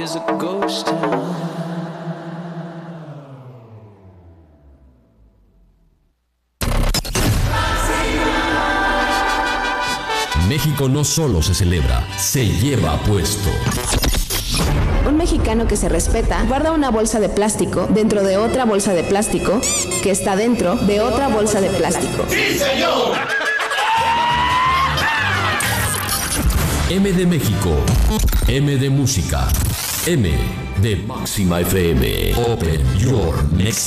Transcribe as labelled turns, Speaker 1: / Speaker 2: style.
Speaker 1: is a ghost town.
Speaker 2: México no solo se celebra, se lleva puesto.
Speaker 3: Un mexicano que se respeta guarda una bolsa de plástico dentro de otra bolsa de plástico que está dentro de otra bolsa de plástico.
Speaker 4: ¡Sí, señor!
Speaker 2: M de México, M de música, M de Máxima FM. Open Your Mexico.